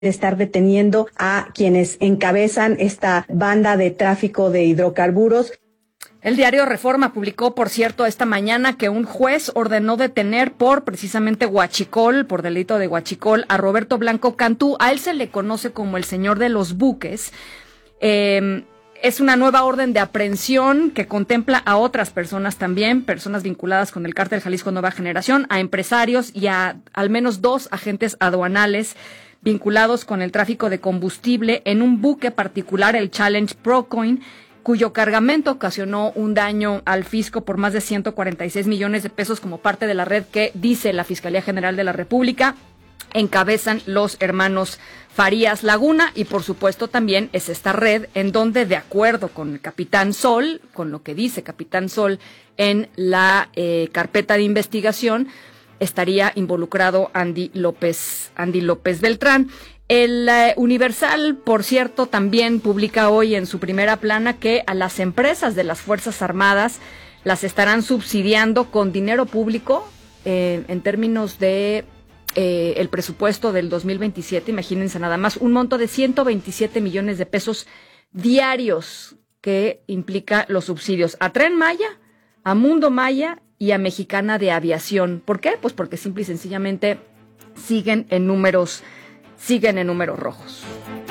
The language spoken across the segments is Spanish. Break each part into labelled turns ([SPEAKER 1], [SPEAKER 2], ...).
[SPEAKER 1] estar deteniendo a quienes encabezan esta banda de tráfico de hidrocarburos.
[SPEAKER 2] El diario Reforma publicó, por cierto, esta mañana que un juez ordenó detener por precisamente huachicol, por delito de huachicol, a Roberto Blanco Cantú. A él se le conoce como el señor de los buques. Es una nueva orden de aprehensión que contempla a otras personas también, personas vinculadas con el Cártel Jalisco Nueva Generación, a empresarios y a al menos 2 agentes aduanales vinculados con el tráfico de combustible en un buque particular, el Challenge Procoin, cuyo cargamento ocasionó un daño al fisco por más de 146 millones de pesos como parte de la red que, dice la Fiscalía General de la República, encabezan los hermanos Farías Laguna, y por supuesto también es esta red en donde, de acuerdo con el Capitán Sol, con lo que dice Capitán Sol en la carpeta de investigación, estaría involucrado Andy López Beltrán. El Universal, por cierto, también publica hoy en su primera plana que a las empresas de las Fuerzas Armadas las estarán subsidiando con dinero público en términos de el presupuesto del 2027. Imagínense nada más, un monto de 127 millones de pesos diarios que implica los subsidios a Tren Maya, a Mundo Maya y a Mexicana de Aviación. ¿Por qué? Pues porque simple y sencillamente siguen en números rojos.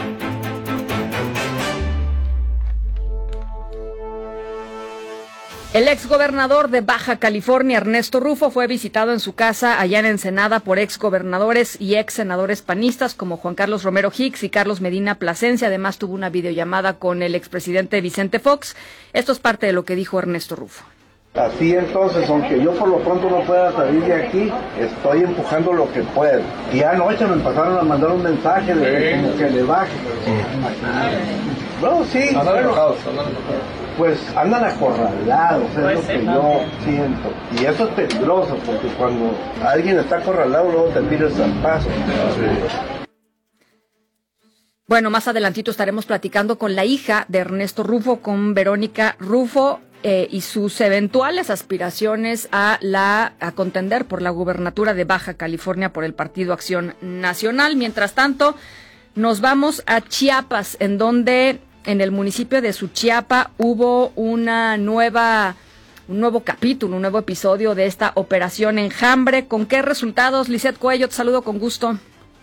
[SPEAKER 2] El exgobernador de Baja California, Ernesto Rufo, fue visitado en su casa allá en Ensenada por exgobernadores y exsenadores panistas como Juan Carlos Romero Hicks y Carlos Medina Plasencia. Además, tuvo una videollamada con el expresidente Vicente Fox. Esto es parte de lo que dijo Ernesto Rufo.
[SPEAKER 3] Así entonces, aunque yo por lo pronto no pueda salir de aquí, estoy empujando lo que puedo. Y anoche me pasaron a mandar un mensaje de como que le baje. No, sí. Pues andan acorralados, es lo que yo siento. Y eso es peligroso, porque cuando alguien está acorralado, luego te tiras al paso.
[SPEAKER 2] Bueno, más adelantito estaremos platicando con la hija de Ernesto Rufo, con Verónica Rufo, y sus eventuales aspiraciones a contender por la gubernatura de Baja California por el Partido Acción Nacional. Mientras tanto, nos vamos a Chiapas, en donde en el municipio de Suchiapa hubo un nuevo capítulo, un nuevo episodio de esta operación Enjambre. ¿Con qué resultados? Lisette Cuello, te saludo con gusto.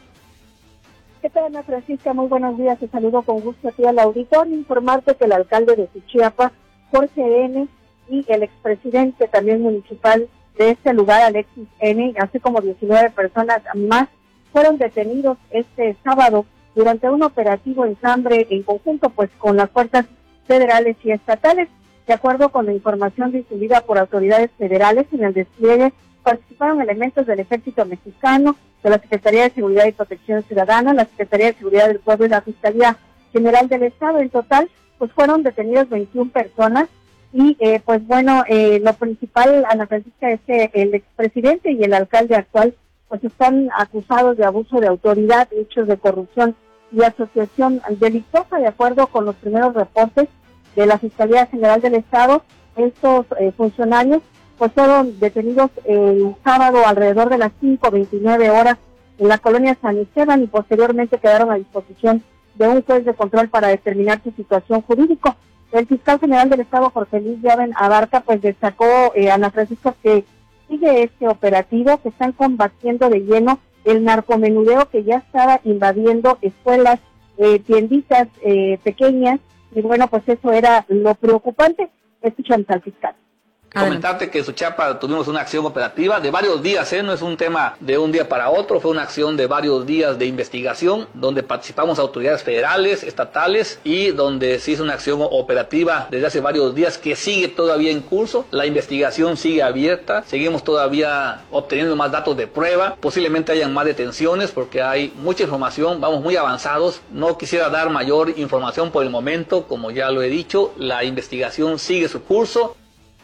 [SPEAKER 4] ¿Qué tal, Ana Francisca? Muy buenos días, te saludo con gusto aquí al auditorio. Informarte que el alcalde de Suchiapa, Jorge N., y el expresidente también municipal de este lugar, Alexis N., así como 19 personas más, fueron detenidos este sábado durante un operativo Enjambre en conjunto pues con las fuerzas federales y estatales. De acuerdo con la información distribuida por autoridades federales, en el despliegue participaron elementos del Ejército Mexicano, de la Secretaría de Seguridad y Protección Ciudadana, la Secretaría de Seguridad del Pueblo y la Fiscalía General del Estado. En total, pues fueron detenidos 21 personas y lo principal, Ana Francisca, es que el expresidente y el alcalde actual pues están acusados de abuso de autoridad, hechos de corrupción y asociación delictuosa. De acuerdo con los primeros reportes de la Fiscalía General del Estado, estos funcionarios pues fueron detenidos el sábado alrededor de las 5:29 horas en la colonia San Esteban y posteriormente quedaron a disposición de un juez de control para determinar su situación jurídica. El fiscal general del Estado, Jorge Luis Llaven Abarca, pues destacó, Ana Francisca, que sigue este operativo, que están combatiendo de lleno el narcomenudeo que ya estaba invadiendo escuelas, tienditas pequeñas, y bueno, pues eso era lo preocupante. Escuchamos al fiscal.
[SPEAKER 5] Comentarte que en Suchiapa tuvimos una acción operativa de varios días, no es un tema de un día para otro, fue una acción de varios días de investigación, donde participamos autoridades federales, estatales, y donde se hizo una acción operativa desde hace varios días que sigue todavía en curso. La investigación sigue abierta, seguimos todavía obteniendo más datos de prueba, posiblemente hayan más detenciones porque hay mucha información, vamos muy avanzados. No quisiera dar mayor información por el momento, como ya lo he dicho, la investigación sigue su curso.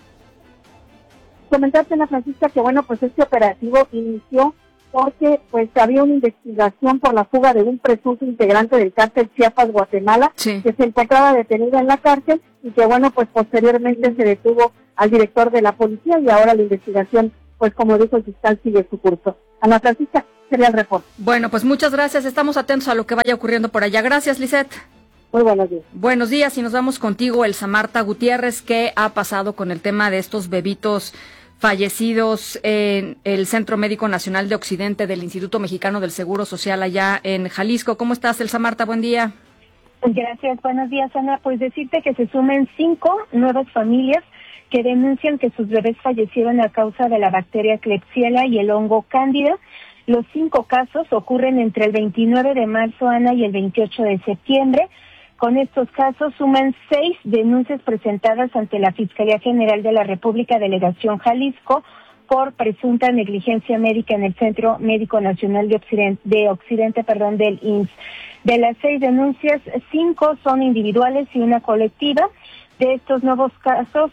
[SPEAKER 4] Comentarte, Ana Francisca, que bueno, pues este operativo inició porque pues había una investigación por la fuga de un presunto integrante del cártel Chiapas Guatemala, sí, que se encontraba detenido en la cárcel y que bueno, pues posteriormente se detuvo al director de la policía y ahora la investigación, pues como dijo el fiscal, sigue su curso. Ana Francisca. Sería el reporte.
[SPEAKER 2] Bueno, pues muchas gracias. Estamos atentos a lo que vaya ocurriendo por allá. Gracias, Lisette.
[SPEAKER 4] Muy buenos días.
[SPEAKER 2] Buenos días, y nos vamos contigo, Elsa Marta Gutiérrez. ¿Qué ha pasado con el tema de estos bebitos fallecidos en el Centro Médico Nacional de Occidente del Instituto Mexicano del Seguro Social allá en Jalisco? ¿Cómo estás, Elsa Marta? Buen día.
[SPEAKER 6] Gracias, buenos días, Ana. Pues decirte que se sumen 5 nuevas familias que denuncian que sus bebés fallecieron a causa de la bacteria Klebsiella y el hongo cándida. Los 5 casos ocurren entre el 29 de marzo, Ana, y el 28 de septiembre. Con estos casos suman 6 denuncias presentadas ante la Fiscalía General de la República, Delegación Jalisco, por presunta negligencia médica en el Centro Médico Nacional de Occidente, del IMSS. De las 6 denuncias, 5 son individuales y una colectiva. De estos nuevos casos,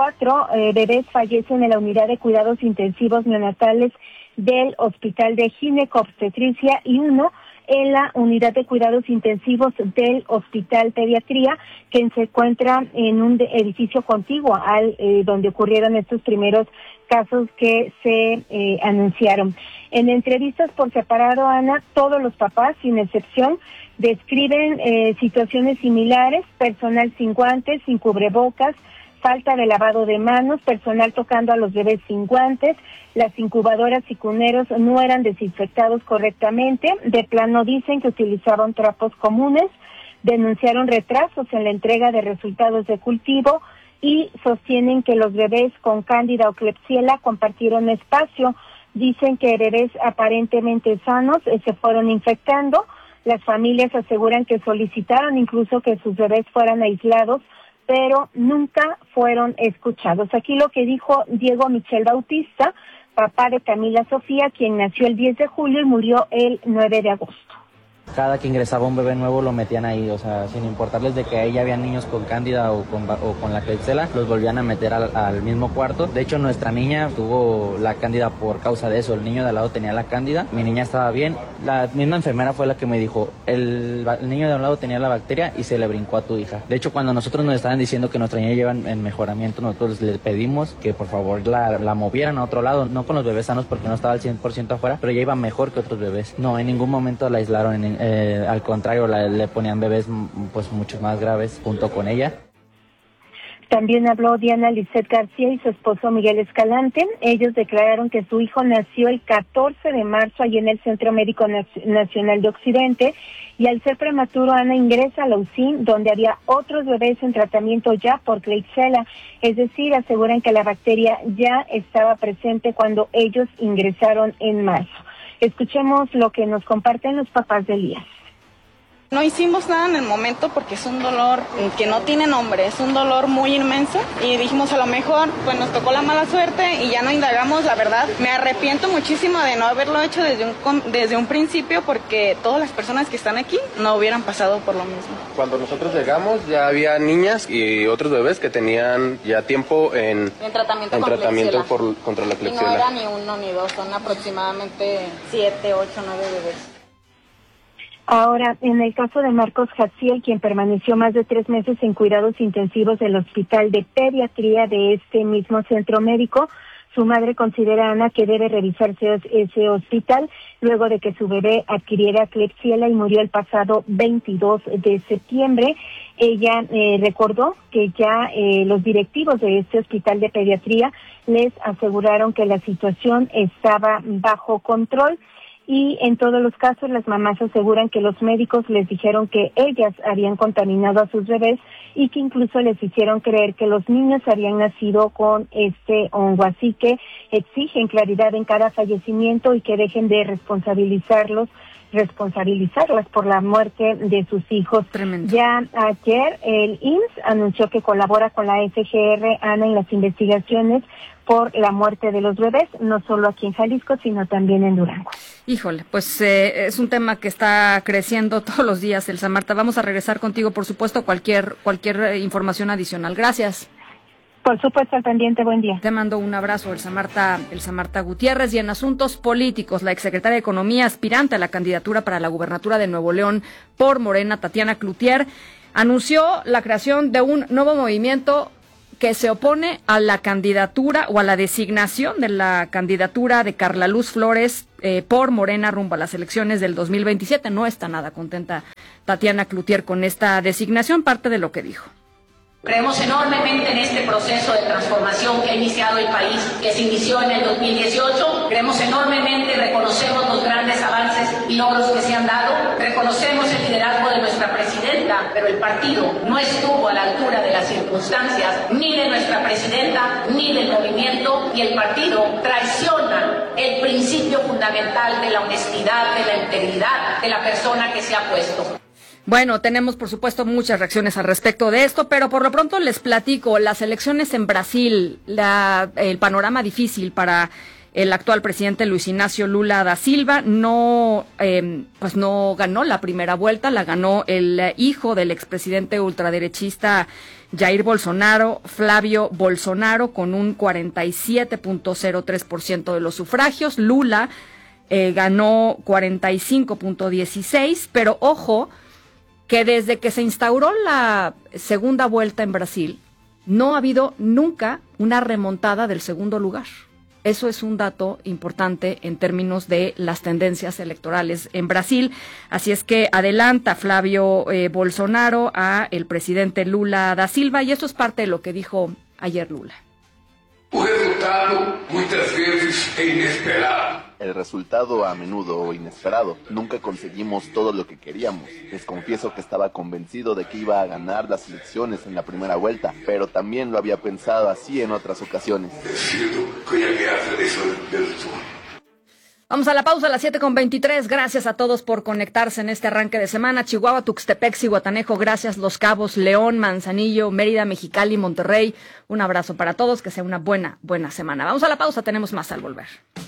[SPEAKER 6] 4 bebés fallecen en la unidad de cuidados intensivos neonatales del Hospital de Ginecobstetricia y 1 en la unidad de cuidados intensivos del Hospital Pediatría, que se encuentra en un edificio contiguo al donde ocurrieron estos primeros casos que se anunciaron. En entrevistas por separado, Ana, todos los papás, sin excepción, describen situaciones similares: personal sin guantes, sin cubrebocas, falta de lavado de manos, personal tocando a los bebés sin guantes, las incubadoras y cuneros no eran desinfectados correctamente, de plano dicen que utilizaban trapos comunes, denunciaron retrasos en la entrega de resultados de cultivo y sostienen que los bebés con cándida o Klebsiella compartieron espacio. Dicen que bebés aparentemente sanos se fueron infectando. Las familias aseguran que solicitaron incluso que sus bebés fueran aislados, pero nunca fueron escuchados. Aquí lo que dijo Diego Michel Bautista, papá de Camila Sofía, quien nació el 10 de julio y murió el 9 de agosto.
[SPEAKER 7] Cada que ingresaba un bebé nuevo lo metían ahí, o sea, sin importarles de que ahí ya había niños con cándida o con la Klebsiella, los volvían a meter al mismo cuarto. De hecho, nuestra niña tuvo la cándida por causa de eso. El niño de al lado tenía la cándida, mi niña estaba bien. La misma enfermera fue la que me dijo, el niño de un lado tenía la bacteria y se le brincó a tu hija. De hecho, cuando nosotros nos estaban diciendo que nuestra niña lleva en mejoramiento, nosotros le pedimos que por favor la movieran a otro lado, no con los bebés sanos porque no estaba al 100% afuera, pero ya iba mejor que otros bebés. No, en ningún momento la aislaron, al contrario, le ponían bebés pues mucho más graves junto con ella.
[SPEAKER 6] También habló Diana Lisette García y su esposo Miguel Escalante. Ellos declararon que su hijo nació el 14 de marzo allí en el Centro Médico Nacional de Occidente, y al ser prematuro, Ana ingresa a la UCI, donde había otros bebés en tratamiento ya por Klebsiella. Es decir, aseguran que la bacteria ya estaba presente cuando ellos ingresaron en marzo. Escuchemos lo que nos comparten los papás de Elías.
[SPEAKER 8] No hicimos nada en el momento porque es un dolor que no tiene nombre, es un dolor muy inmenso, y dijimos a lo mejor pues nos tocó la mala suerte y ya no indagamos. La verdad, me arrepiento muchísimo de no haberlo hecho desde un principio, porque todas las personas que están aquí no hubieran pasado por lo mismo.
[SPEAKER 9] Cuando nosotros llegamos ya había niñas y otros bebés que tenían ya tiempo en tratamiento contra la Klebsiella.
[SPEAKER 8] Y no era ni 1 ni 2, son aproximadamente 7, 8, 9 bebés.
[SPEAKER 6] Ahora, en el caso de Marcos Jaciel, quien permaneció más de 3 meses en cuidados intensivos del Hospital de Pediatría de este mismo centro médico, su madre considera, Ana, que debe revisarse ese hospital luego de que su bebé adquiriera Klebsiella y murió el pasado 22 de septiembre. Ella recordó que ya los directivos de este hospital de pediatría les aseguraron que la situación estaba bajo control. Y en todos los casos las mamás aseguran que los médicos les dijeron que ellas habían contaminado a sus bebés y que incluso les hicieron creer que los niños habían nacido con este hongo. Así que exigen claridad en cada fallecimiento y que dejen de responsabilizarlas por la muerte de sus hijos.
[SPEAKER 2] Tremendo.
[SPEAKER 6] Ya ayer el IMSS anunció que colabora con la FGR, Ana, en las investigaciones por la muerte de los bebés, no solo aquí en Jalisco, sino también en Durango.
[SPEAKER 2] Híjole, pues es un tema que está creciendo todos los días, Elsa Marta. Vamos a regresar contigo, por supuesto, cualquier información adicional. Gracias.
[SPEAKER 6] Por supuesto, al pendiente, buen día.
[SPEAKER 2] Te mando un abrazo, Elsa Marta Gutiérrez. Y en asuntos políticos, la exsecretaria de Economía, aspirante a la candidatura para la gubernatura de Nuevo León por Morena, Tatiana Cloutier, anunció la creación de un nuevo movimiento que se opone a la candidatura o a la designación de la candidatura de Carla Luz Flores por Morena rumbo a las elecciones del 2027. No está nada contenta Tatiana Cloutier con esta designación, parte de lo que dijo.
[SPEAKER 10] Creemos enormemente en este proceso de transformación que ha iniciado el país, que se inició en el 2018. Creemos enormemente, reconocemos los grandes avances y logros que se han dado. Reconocemos el liderazgo de nuestra presidenta, pero el partido no estuvo a la altura de las circunstancias, ni de nuestra presidenta, ni del movimiento, y el partido traiciona el principio fundamental de la honestidad, de la integridad de la persona que se ha puesto.
[SPEAKER 2] Bueno, tenemos por supuesto muchas reacciones al respecto de esto, pero por lo pronto les platico las elecciones en Brasil, el panorama difícil para el actual presidente Luis Ignacio Lula da Silva. No ganó la primera vuelta, la ganó el hijo del expresidente ultraderechista Jair Bolsonaro, Flavio Bolsonaro, con un 47.03% de los sufragios. Lula ganó 45.16%, pero ojo, que desde que se instauró la segunda vuelta en Brasil, no ha habido nunca una remontada del segundo lugar. Eso es un dato importante en términos de las tendencias electorales en Brasil. Así es que adelanta Flavio Bolsonaro a el presidente Lula da Silva, y eso es parte de lo que dijo ayer Lula.
[SPEAKER 11] El resultado muchas veces es inesperado.
[SPEAKER 12] El resultado a menudo inesperado. Nunca conseguimos todo lo que queríamos. Les confieso que estaba convencido de que iba a ganar las elecciones en la primera vuelta, pero también lo había pensado así en otras ocasiones.
[SPEAKER 2] Vamos a la pausa a las 7:23. Gracias a todos por conectarse en este arranque de semana. Chihuahua, Tuxtepec, Zihuatanejo, gracias. Los Cabos, León, Manzanillo, Mérida, Mexicali, Monterrey. Un abrazo para todos. Que sea una buena semana. Vamos a la pausa. Tenemos más al volver.